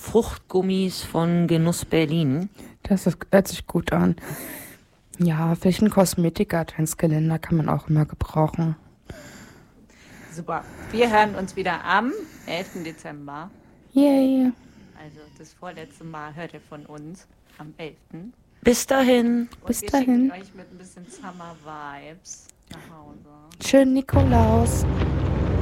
Fruchtgummis von Genuss Berlin. Hört sich gut an. Ja, vielleicht ein Kosmetik-Adventskalender kann man auch immer gebrauchen. Super. Wir hören uns wieder am 11. Dezember. Yay. Also das vorletzte Mal hört ihr von uns am 11. Bis dahin. Bis wir dahin. schicken euch mit ein bisschen Summer Vibes nach Hause. Schönen Nikolaus.